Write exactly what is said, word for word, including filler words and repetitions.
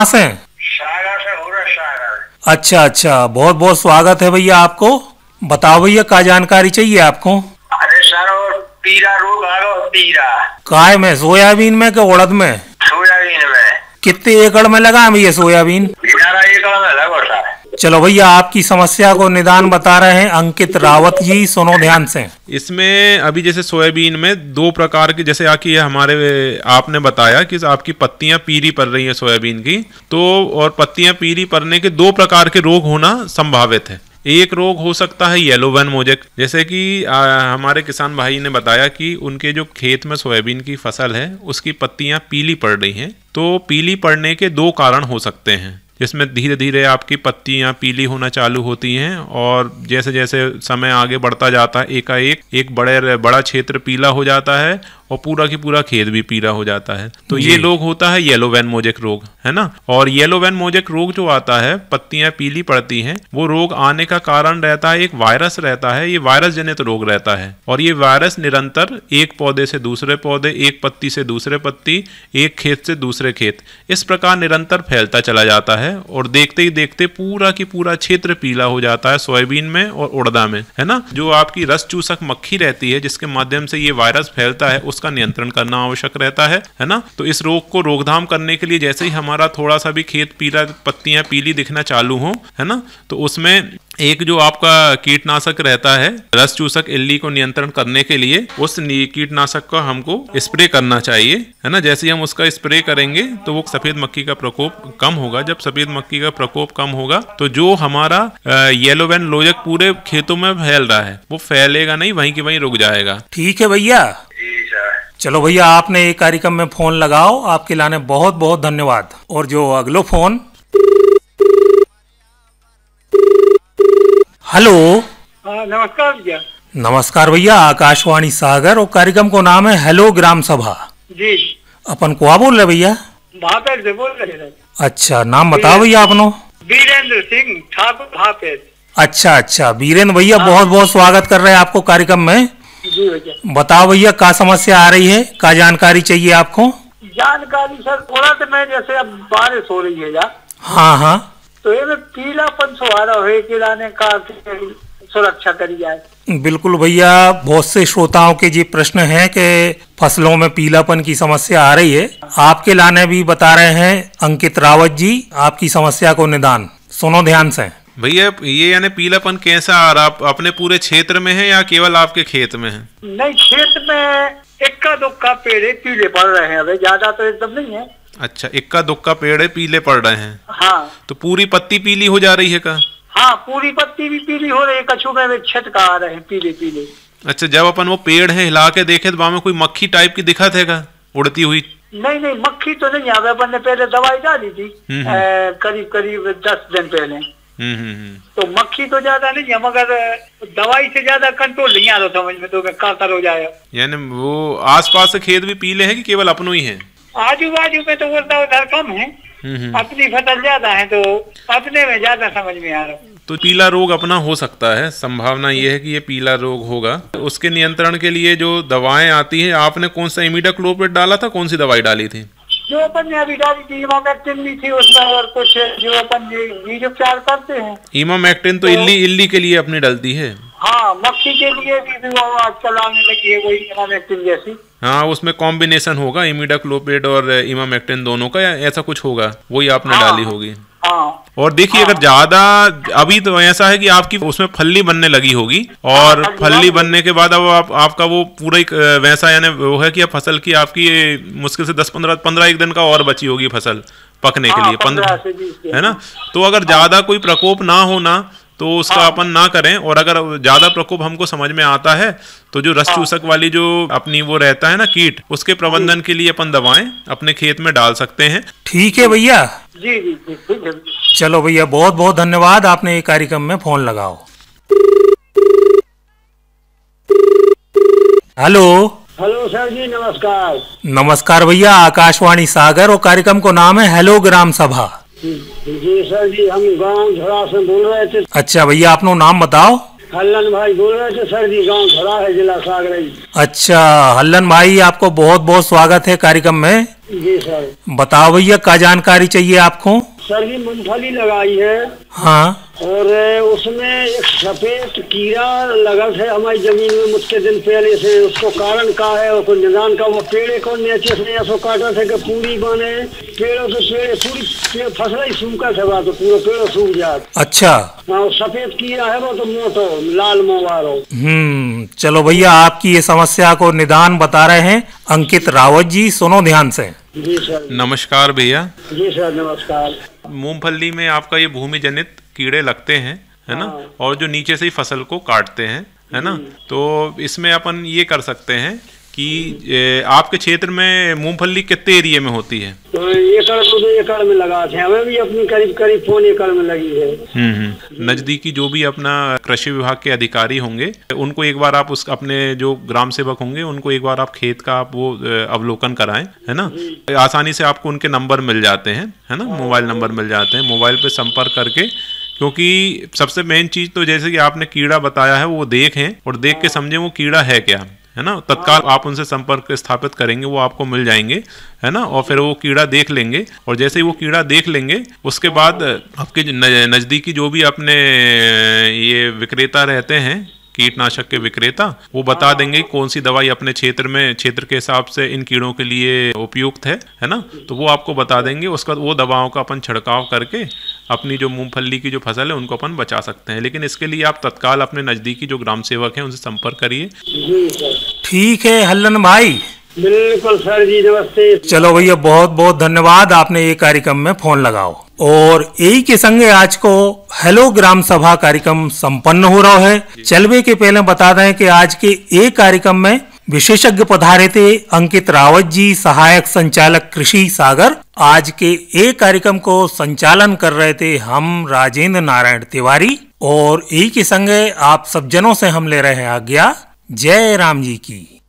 से हैं? सागर से हो रहा सागर। अच्छा अच्छा, बहुत बहुत स्वागत है भैया आपको। बताओ भैया क्या जानकारी चाहिए आपको? अरे सर वो पीला रोग आ गया, पीला काय में, सोयाबीन में कि उड़द में? सोयाबीन में। कितने एकड़ में लगा है भैया सोयाबीन? ग्यारह एकड़ में लगा सर। चलो भैया आपकी समस्या को निदान बता रहे हैं अंकित रावत जी, सुनो ध्यान से। इसमें अभी जैसे सोयाबीन में दो प्रकार की, जैसे आके हमारे आपने बताया कि आपकी पत्तियां पीली पड़ रही हैं सोयाबीन की, तो और पत्तियां पीली पड़ने के दो प्रकार के रोग होना संभावित है। एक रोग हो सकता है येलो वेन मोजेक, जैसे कि आ, हमारे किसान भाई ने बताया कि उनके जो खेत में सोयाबीन की फसल है उसकी पत्तियां पीली पड़ रही हैं। तो पीली पड़ने के दो कारण हो सकते हैं, जिसमें धीरे धीरे आपकी पत्तियां पीली होना चालू होती हैं और जैसे जैसे समय आगे बढ़ता जाता है एकाएक एक बड़े बड़ा क्षेत्र पीला हो जाता है और पूरा की पूरा खेत भी पीला हो जाता है। तो ये रोग होता है येलो वेन मोजेक रोग, है ना। और येलो वेन मोजेक रोग जो आता है, पत्तियां पीली पड़ती हैं, वो रोग आने का कारण रहता है एक वायरस रहता है। ये वायरस जनित रोग रहता है और ये वायरस निरंतर एक पौधे से दूसरे पौधे, एक पत्ती से दूसरे पत्ती, एक खेत से दूसरे खेत, इस प्रकार निरंतर फैलता चला जाता है और देखते ही देखते पूरा की पूरा क्षेत्र पीला हो जाता है सोयाबीन में और उड़दा में, है ना। जो आपकी रस चूसक मक्खी रहती है जिसके माध्यम से ये वायरस फैलता है, उसका नियंत्रण करना आवश्यक रहता है है ना। तो इस रोग को रोकथाम करने के लिए जैसे ही हमारा थोड़ा सा भी खेत पीला, पत्तियां पीली दिखना चालू हो, है ना, तो उसमें एक जो आपका कीटनाशक रहता है रस चूसक इल्ली को नियंत्रण करने के लिए, उस कीटनाशक का हमको स्प्रे करना चाहिए, है ना। जैसे ही हम उसका स्प्रे करेंगे तो वो सफेद मक्खी का प्रकोप कम होगा। जब सफेद मक्खी का प्रकोप कम होगा तो जो हमारा येलो वेन मोजेक पूरे खेतों में फैल रहा है वो फैलेगा नहीं, वहीं की वहीं रुक जाएगा। ठीक है भैया, चलो भैया आपने एक कार्यक्रम में फोन लगाओ, आपके लाने बहुत बहुत धन्यवाद। और जो अगलो फोन, हेलो। नमस्कार भैया। नमस्कार भैया, आकाशवाणी सागर और कार्यक्रम को नाम है हेलो ग्राम सभा जी। अपन को बोल रहे भैया? भापेर से बोल रहे हैं। अच्छा, नाम बताओ भैया अपनो। वीरेंद्र सिंह ठाकुर भापेर। अच्छा अच्छा वीरेंद्र भैया, बहुत बहुत स्वागत कर रहे हैं आपको कार्यक्रम में। जी भैया। बताओ भैया क्या समस्या आ रही है, क्या जानकारी चाहिए आपको? जानकारी सर थोड़ा तो मैं जैसे अब बारिश हो रही है यार। हाँ हाँ। तो ये पीलापन सुहारा हुए कि लाने का सुरक्षा करी जाए। बिल्कुल भैया, बहुत से श्रोताओं के जी प्रश्न है कि फसलों में पीलापन की समस्या आ रही है। आपके लाने भी बता रहे हैं अंकित रावत जी आपकी समस्या को निदान। सुनो ध्यान से भैया। ये यानी पीलापन कैसा आ रहा, अपने पूरे क्षेत्र में है या केवल आपके खेत में है? नहीं, खेत में इक्का दुक्का पेड़ पीले पड़ रहे हैं, अभी ज्यादा तो एकदम नहीं है। अच्छा, इक्का दुक्का पेड़ पीले पड़ रहे हैं। हाँ। तो पूरी पत्ती पीली हो जा रही है का? हाँ, पूरी पत्ती भी पीली हो रही है, कछू में छिटका आ रहे हैं पीले पीले। अच्छा, जब अपन वो पेड़ है हिला के देखे तो वहां में कोई मक्खी टाइप की दिखत है का उड़ती हुई? नहीं नहीं, मक्खी तो नहीं आवे। अपन ने पहले दवाई डाली थी करीब करीब दस दिन पहले। हम्म हम्म। तो मक्खी तो ज्यादा नहीं है, मगर दवाई से ज्यादा कंट्रोल नहीं आ रहा समझ में, तो क्या कर हो जाए। यानी वो आसपास से खेत भी पीले हैं कि केवल अपनों ही है? आजू बाजू में तो उधर उधर कम है, अपनी फसल ज्यादा है तो अपने में ज्यादा समझ में आ रहा। तो पीला रोग अपना हो सकता है, संभावना ये है कि ये पीला रोग होगा। उसके नियंत्रण के लिए जो दवाएं आती है, आपने कौन सा इमिडाक्लोप्रिड डाला था, कौन सी दवाई डाली थी? जो अपन ने अभी डाली थी इमामेक्टिन भी थी उसमें, और कुछ जो अपन बीज उपचार करते हैं। इमामेक्टिन तो, तो इल्ली इल्ली के लिए अपनी डलती है। हाँ, मक्खी के लिए भी, भी वो आजकल आने लगी है वही इमामेक्टिन जैसी। हाँ, उसमें कॉम्बिनेशन होगा इमिडाक्लोप्रिड और इमामेक्टिन दोनों का, या ऐसा कुछ होगा, वही आपने हाँ, डाली होगी। हाँ। और देखिए, अगर ज्यादा अभी तो ऐसा है कि आपकी उसमें फल्ली बनने लगी होगी और फल्ली बनने के बाद अब आप, आपका वो पूरा एक वैसा यानी वो है कि अब फसल की आपकी मुश्किल से दस पंद्रह पंद्रह एक दिन का और बची होगी फसल पकने के लिए, पंद्रह, है ना। तो अगर ज्यादा कोई प्रकोप ना होना तो उसका अपन ना करें, और अगर ज्यादा प्रकोप हमको समझ में आता है तो जो रस चूसक वाली जो अपनी वो रहता है ना कीट, उसके प्रबंधन के लिए अपन दवाएं अपने खेत में डाल सकते हैं। ठीक है भैया। जी जी ठीक है। चलो भैया, बहुत बहुत धन्यवाद, आपने ये कार्यक्रम में फोन लगाओ। हेलो। हेलो सर जी, नमस्कार। नमस्कार भैया, आकाशवाणी सागर और कार्यक्रम को नाम है हेलो ग्राम सभा। जी सर जी, हम गांव झोड़ा से बोल रहे थे। अच्छा भैया, अपना नाम बताओ। हल्लन भाई बोल रहे थे सर जी, गाँव धरा है, जिला सागरई। अच्छा हल्लन भाई, आपको बहुत बहुत स्वागत है कार्यक्रम में। जी सर। बताओ भैया, क्या जानकारी चाहिए आपको? सर जी मूंगफली लगाई है। हाँ। और उसमें एक सफेद कीड़ा लगा है हमारी जमीन में मुझके दिन पहले से, उसको कारण का है और निदान का। वो पेड़े को नीचे से ऐसा काटा था कि पूरी बने पेड़ों से पेड़ पूरी पेड़ फसल ही सूखा था, बात पूरा पेड़ सूख जाए। अच्छा। हाँ सफेद कीड़ा है वो तो मोटो लाल मोवारो। हम्म चलो भैया, आपकी ये समस्या को निदान बता रहे हैं अंकित रावत जी, सुनो ध्यान से। जी सर। नमस्कार भैया। जी सर नमस्कार। मूंगफली में आपका ये भूमि जनित कीड़े लगते हैं, है ना, और जो नीचे से ही फसल को काटते हैं, है ना, तो इसमें अपन ये कर सकते हैं कि ए, आपके क्षेत्र में मूंगफली कितने एरिया में होती है? तो एकड़ तो दो एकड़ में लगा थे, हमें भी अपनी करीब करीब पौन एकड़ में लगी है। हम्म हम्म नजदीकी जो भी अपना कृषि विभाग के अधिकारी होंगे, उनको एक बार आप उस अपने जो ग्राम सेवक होंगे उनको एक बार आप खेत का आप वो अवलोकन कराएं, है ना। आसानी से आपको उनके नंबर मिल जाते हैं, है ना, मोबाइल नंबर मिल जाते हैं। मोबाइल पे संपर्क करके, क्योंकि सबसे मेन चीज तो जैसे कि आपने कीड़ा बताया है वो देखें और देख के समझें वो कीड़ा है क्या, है ना। तत्काल आप उनसे संपर्क स्थापित करेंगे, वो आपको मिल जाएंगे, है ना, और फिर वो कीड़ा देख लेंगे। और जैसे ही वो कीड़ा देख लेंगे उसके बाद आपके नज़दीकी जो भी अपने ये विक्रेता रहते हैं, कीटनाशक के विक्रेता, वो बता देंगे कौन सी दवाई अपने क्षेत्र में क्षेत्र के हिसाब से इन कीड़ों के लिए उपयुक्त है, है ना। तो वो आपको बता देंगे, उसका वो दवाओं का अपन छिड़काव करके अपनी जो मूंगफली की जो फसल है उनको अपन बचा सकते हैं। लेकिन इसके लिए आप तत्काल अपने नजदीकी जो ग्राम सेवक हैं उनसे संपर्क करिए। ठीक है हल्लन भाई। बिल्कुल सर जी, नमस्ते। चलो भैया, बहुत बहुत धन्यवाद, आपने ये कार्यक्रम में फोन लगाओ। और यही के संगे आज को हेलो ग्राम सभा कार्यक्रम संपन्न हो रहा है। चलवे के पहले बता दें कि आज के एक कार्यक्रम में विशेषज्ञ पधारे थे अंकित रावत जी, सहायक संचालक कृषि सागर। आज के एक कार्यक्रम को संचालन कर रहे थे हम राजेंद्र नारायण तिवारी। और यही के संगे आप सब जनों से हम ले रहे हैं आज्ञा। जय राम जी की।